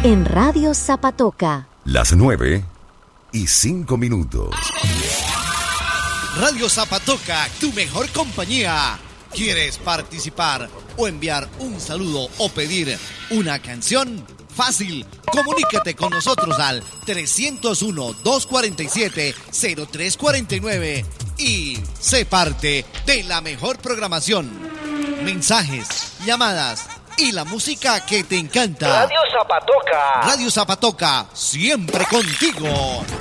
En Radio Zapatoca. Las 9:05. Radio Zapatoca, tu mejor compañía. ¿Quieres participar o enviar un saludo o pedir una canción? Fácil, comunícate con nosotros al 301-247-0349 y sé parte de la mejor programación. Mensajes, llamadas y la música que te encanta. Radio Zapatoca. Radio Zapatoca, siempre contigo.